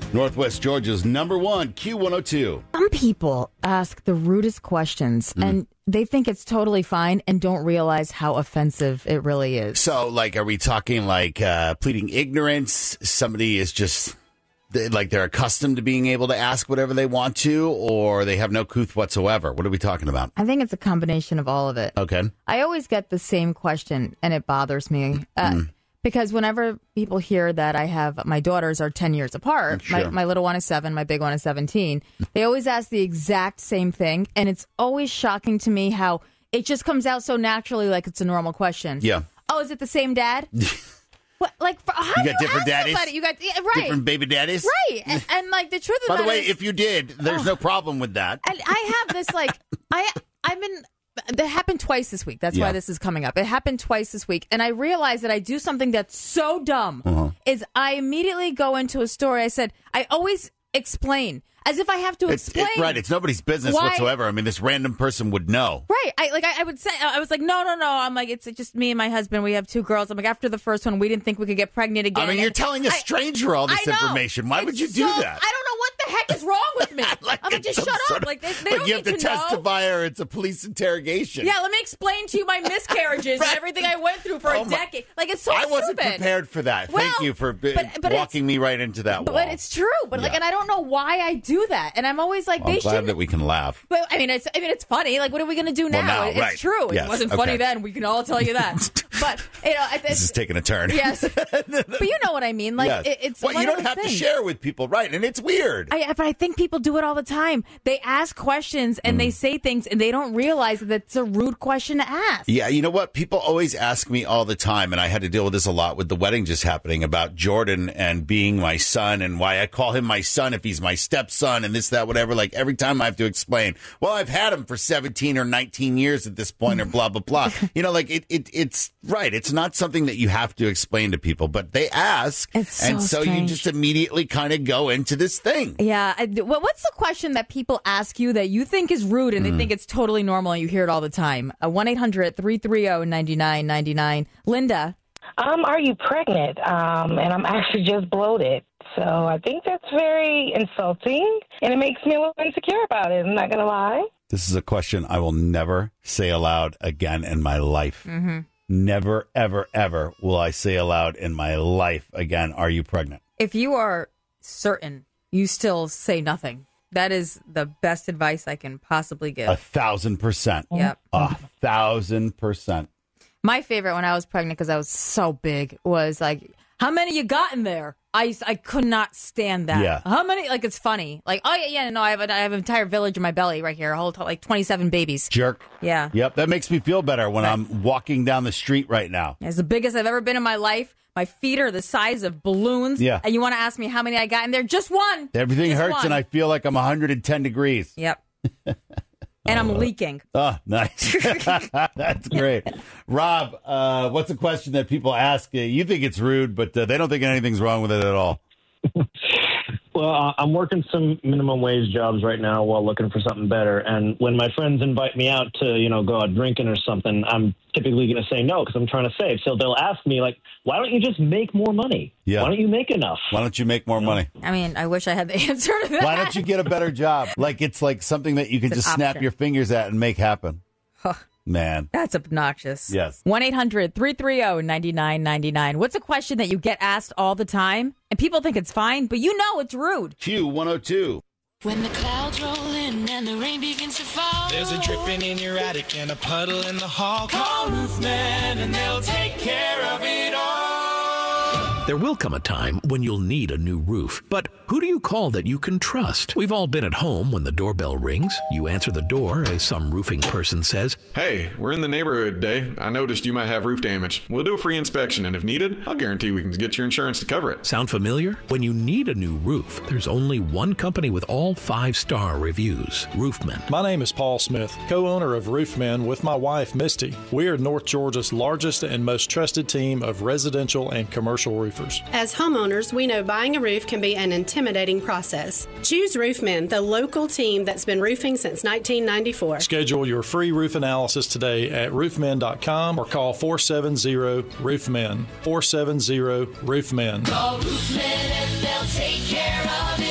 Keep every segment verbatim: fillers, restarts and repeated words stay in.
Northwest Georgia's number one, Q one oh two. Some people ask the rudest questions, mm. and they think it's totally fine and don't realize how offensive it really is. So, like, are we talking like uh, pleading ignorance? Somebody is just, they, like, they're accustomed to being able to ask whatever they want to, or they have no couth whatsoever? What are we talking about? I think it's a combination of all of it. Okay. I always get the same question, and it bothers me. Uh, mm. Because whenever people hear that I have, my daughters are ten years apart, sure. my, my little one is seven, my big one is seventeen, they always ask the exact same thing. And it's always shocking to me how it just comes out so naturally like it's a normal question. Yeah. Oh, is it the same dad? What, like, for, how you do got you different ask daddies? Somebody? You got, yeah, right. Different baby daddies? Right. And, and like, the truth of By the the matter way, is, if you did, there's oh. no problem with that. And I have this, like, I, I've been... That happened twice this week. That's yeah. why this is coming up. It happened twice this week. And I realized that I do something that's so dumb uh-huh. is I immediately go into a story. I said, I always explain as if I have to it's, explain. It, right. It's nobody's business why, whatsoever. I mean, this random person would know. Right. I like. I, I would say. I was like, no, no, no. I'm like, it's just me and my husband. We have two girls. I'm like, after the first one, we didn't think we could get pregnant again. I mean, you're and telling a stranger I, all this information. Why it's would you do so, that? I don't know what the heck is wrong with me. like I'm like, just shut up. Of, like, they, they like don't you have need to, to testify know. or it's a police interrogation. Yeah, let me explain to you my miscarriages right. and everything I went through for oh a decade. Like, it's so I stupid. wasn't prepared for that. Well, Thank you for b- but, but walking me right into that but, wall. But it's true. But, like, yeah. and I don't know why I do that. And I'm always like, well, they I'm glad should. that we can laugh. But, I mean, it's I mean, it's funny. Like, what are we going to do now? Well, now it's right. true. Yes. It wasn't okay. funny then. We can all tell you that. But, you know. It's, this is taking a turn. Yes. But you know what I mean. Like, yes. it, it's well, one you don't of the have things. to share with people, right? And it's weird. I, but I think people do it all the time. They ask questions and mm. they say things and they don't realize that it's a rude question to ask. Yeah, you know what? People always ask me all the time, and I had to deal with this a lot with the wedding just happening, about Jordan and being my son and why I call him my son if he's my stepson and this, that, whatever. Like, every time I have to explain, well, I've had him for seventeen or nineteen years at this point, or blah, blah, blah. You know, like, it, it it's right. It's not something that you have to explain to people, but they ask. It's so and so strange. You just immediately kind of go into this thing. Yeah. I, well, what's the question that people ask you that you think is rude and mm. they think it's totally normal and you hear it all the time? Uh, one eight hundred three three zero nine nine nine nine. Linda. Um, are you pregnant? Um, and I'm actually just bloated. So I think that's very insulting, and it makes me a little insecure about it. I'm not going to lie. This is a question I will never say aloud again in my life. Mm-hmm. Never, ever, ever will I say aloud in my life again, are you pregnant? If you are certain, you still say nothing. That is the best advice I can possibly give. A thousand percent. Yep. A thousand percent. My favorite when I was pregnant, because I was so big, was like, how many you got in there? I, I could not stand that. Yeah. How many? Like, it's funny. Like, oh, yeah, yeah, no, I have, a, I have an entire village in my belly right here. A whole, like, twenty-seven babies. Jerk. Yeah. Yep, that makes me feel better when right. I'm walking down the street right now. It's the biggest I've ever been in my life. My feet are the size of balloons. Yeah. And you want to ask me how many I got in there? Just one. Everything Just hurts, one. and I feel like I'm one hundred ten degrees. Yep. And I'm leaking. Oh, nice. That's great. Rob, uh, what's a question that people ask? You think it's rude, but uh, they don't think anything's wrong with it at all. Well, uh, I'm working some minimum wage jobs right now while looking for something better. And when my friends invite me out to, you know, go out drinking or something, I'm typically going to say no because I'm trying to save. So they'll ask me, like, why don't you just make more money? Yeah. Why don't you make enough? Why don't you make more money? I mean, I wish I had the answer to that. Why don't you get a better job? Like, it's like something that you can It's just an snap option. your fingers at and make happen. Huh. Man. That's obnoxious. Yes. one eight hundred three three zero nine nine nine nine. What's a question that you get asked all the time and people think it's fine, but you know it's rude? Q one oh two. When the clouds roll in and the rain begins to fall, there's a dripping in your attic and a puddle in the hall. Call Roofman and they'll take care of it all. There will come a time when you'll need a new roof. But who do you call that you can trust? We've all been at home when the doorbell rings. You answer the door as some roofing person says, "Hey, we're in the neighborhood today. I noticed you might have roof damage. We'll do a free inspection, and if needed, I'll guarantee we can get your insurance to cover it." Sound familiar? When you need a new roof, there's only one company with all five-star reviews, Roofman. My name is Paul Smith, co-owner of Roofman with my wife, Misty. We are North Georgia's largest and most trusted team of residential and commercial roofers. As homeowners, we know buying a roof can be an intimidating process. Choose Roofman, the local team that's been roofing since nineteen ninety-four. Schedule your free roof analysis today at roofman dot com or call four seven zero roofman. four seven zero roofman. Call Roofman and they'll take care of it.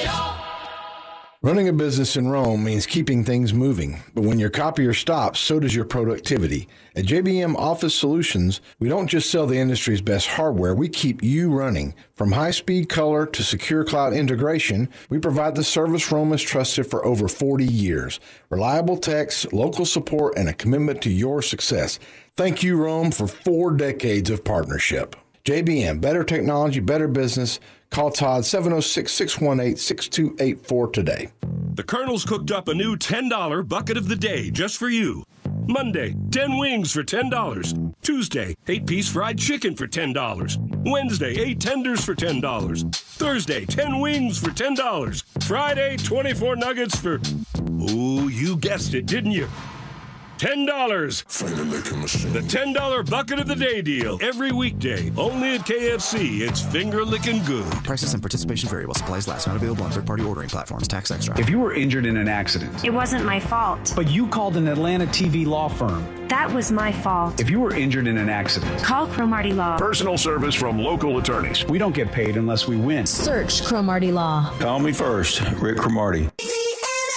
Running a business in Rome means keeping things moving, but when your copier stops, so does your productivity. At J B M Office Solutions, we don't just sell the industry's best hardware, we keep you running. From high-speed color to secure cloud integration, we provide the service Rome has trusted for over forty years. Reliable techs, local support, and a commitment to your success. Thank you, Rome, for four decades of partnership. J B M, better technology, better business. Call Todd seven oh six, six one eight, six two eight four today. The Colonel's cooked up a new ten dollar bucket of the day just for you. Monday, ten wings for ten dollars. Tuesday, eight piece fried chicken for ten dollars. Wednesday, eight tenders for ten dollars. Thursday, ten wings for ten dollars. Friday, twenty-four nuggets for... Ooh, you guessed it, didn't you? ten dollars. The ten dollar bucket of the day deal. Every weekday. Only at K F C. It's finger licking good. Prices and participation variable. Supplies last. Not available on third-party ordering platforms. Tax extra. If you were injured in an accident. It wasn't my fault. But you called an Atlanta T V law firm. That was my fault. If you were injured in an accident. Call Cromartie Law. Personal service from local attorneys. We don't get paid unless we win. Search Cromartie Law. Call me first. Rick Cromartie.